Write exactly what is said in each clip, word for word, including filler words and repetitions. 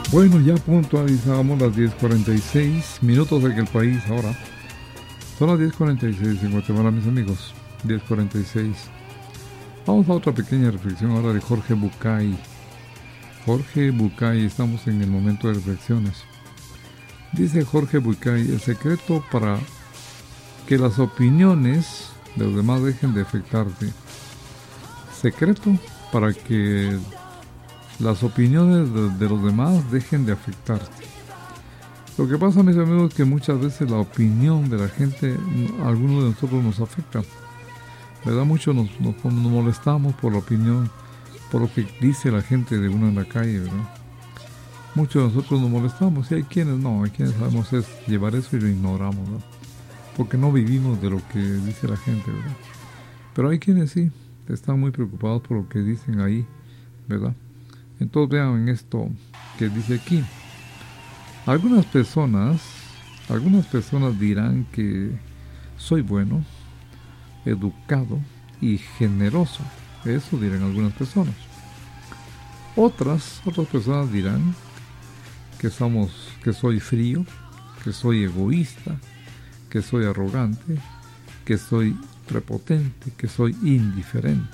Bueno, ya puntualizamos las diez cuarenta y seis minutos en el país ahora. Son las diez cuarenta y seis en Guatemala, mis amigos. diez cuarenta y seis. Vamos a otra pequeña reflexión ahora de Jorge Bucay. Jorge Bucay, estamos en el momento de reflexiones. Dice Jorge Bucay, el secreto para que las opiniones de los demás dejen de afectarte. Secreto para que las opiniones de, de los demás dejen de afectarte. Lo que pasa, mis amigos, es que muchas veces la opinión de la gente, a algunos de nosotros nos afecta. ¿Verdad? Muchos nos, nos, nos molestamos por la opinión, por lo que dice la gente de uno en la calle, ¿verdad? Muchos de nosotros nos molestamos y hay quienes no, hay quienes sabemos es llevar eso y lo ignoramos, ¿verdad? Porque no vivimos de lo que dice la gente, ¿verdad? Pero hay quienes sí, están muy preocupados por lo que dicen ahí, ¿verdad? Entonces vean en esto que dice aquí. Algunas personas, algunas personas dirán que soy bueno, educado y generoso. Eso dirán algunas personas. Otras, otras personas dirán que somos, que soy frío, que soy egoísta, que soy arrogante, que soy prepotente, que soy indiferente.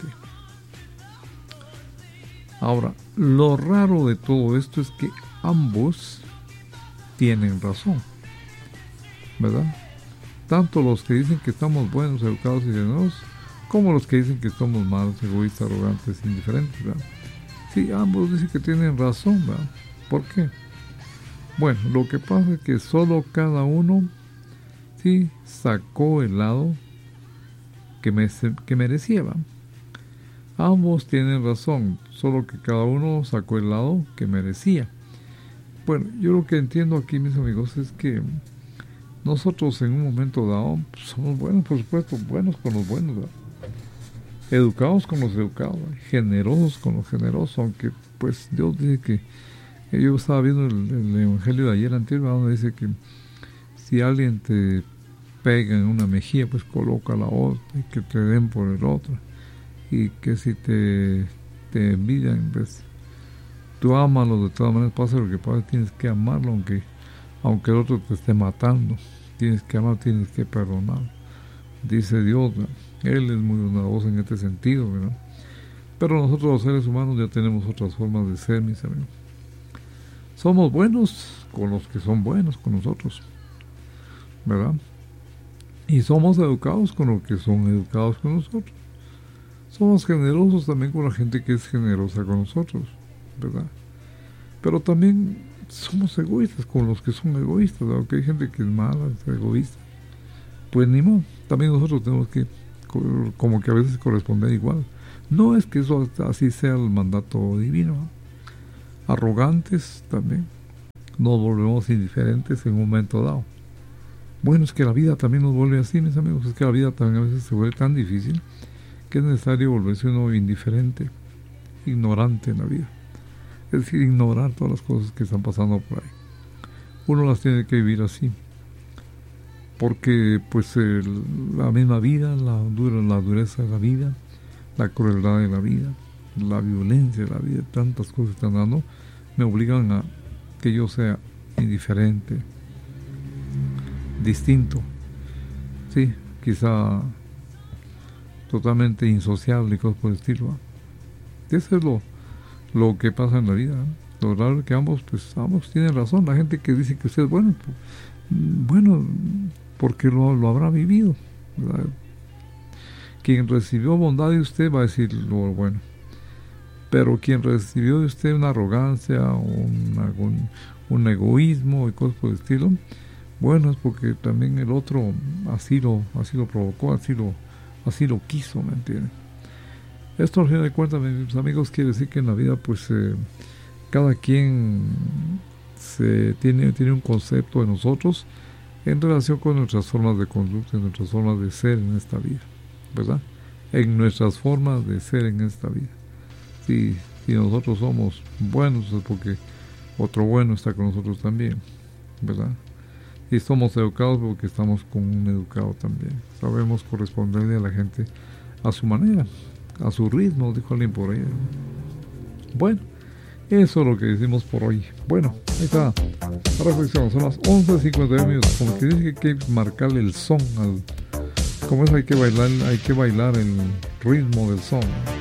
Ahora, lo raro de todo esto es que ambos tienen razón, ¿verdad? Tanto los que dicen que estamos buenos, educados y generosos, como los que dicen que somos malos, egoístas, arrogantes, indiferentes, ¿verdad? Sí, ambos dicen que tienen razón, ¿verdad? ¿Por qué? Bueno, lo que pasa es que solo cada uno, sí, sacó el lado que, me, que merecía, ¿verdad? Ambos tienen razón, solo que cada uno sacó el lado que merecía. Bueno, yo lo que entiendo aquí, mis amigos, es que nosotros en un momento dado pues, somos buenos, por supuesto, buenos con los buenos, ¿verdad? Educados con los educados, ¿verdad? Generosos con los generosos, aunque pues Dios dice que, eh, yo estaba viendo el, el Evangelio de ayer anterior, donde dice que si alguien te pega en una mejilla, pues coloca la otra, y que te den por el otro. Y que si te, te envidian, pues tú ámalo de todas maneras, pasa lo que pasa, tienes que amarlo aunque, aunque el otro te esté matando, tienes que amar, tienes que perdonar, dice Dios, ¿verdad? Él es muy bondadoso en este sentido, ¿verdad? Pero nosotros los seres humanos ya tenemos otras formas de ser, mis amigos. Somos buenos con los que son buenos con nosotros, ¿verdad? Y somos educados con los que son educados con nosotros. Somos generosos también con la gente que es generosa con nosotros, ¿verdad? Pero también somos egoístas con los que son egoístas, aunque hay gente que es mala, es egoísta. Pues ni modo, también nosotros tenemos que, como que a veces corresponder igual. No es que eso así sea el mandato divino, ¿no? Arrogantes también, nos volvemos indiferentes en un momento dado. Bueno, es que la vida también nos vuelve así, mis amigos, es que la vida también a veces se vuelve tan difícil que es necesario volverse uno indiferente, ignorante en la vida. Es decir, ignorar todas las cosas que están pasando por ahí. Uno las tiene que vivir así. Porque pues el, la misma vida, la, dura, la dureza de la vida, la crueldad de la vida, la violencia de la vida, tantas cosas que están dando, me obligan a que yo sea indiferente, distinto. Sí, quizá totalmente insociable y cosas por el estilo, ¿eh? Eso es lo, lo que pasa en la vida, ¿eh? Lo raro es que ambos, pues ambos tienen razón. La gente que dice que usted es bueno, pues, bueno, porque lo, lo habrá vivido, ¿verdad? Quien recibió bondad de usted va a decir lo bueno, pero quien recibió de usted una arrogancia o una, un, un egoísmo y cosas por el estilo, bueno, es porque también el otro así lo, así lo provocó, así lo Así lo quiso, ¿me entienden? Esto al final de cuentas, mis amigos, quiere decir que en la vida, pues, eh, cada quien se tiene, tiene un concepto de nosotros en relación con nuestras formas de conducta, nuestras formas de ser en esta vida, ¿verdad? En nuestras formas de ser en esta vida. Si, si nosotros somos buenos, es porque otro bueno está con nosotros también, ¿verdad? Y somos educados porque estamos con un educado también. Sabemos corresponderle a la gente a su manera, a su ritmo, dijo alguien por ahí. Bueno, Eso es lo que decimos por hoy. Bueno, ahí está. Reflexión, son las once cincuenta y dos minutos. Como que dice que hay que marcarle el son al... Como es, hay que bailar, hay que bailar el ritmo del son.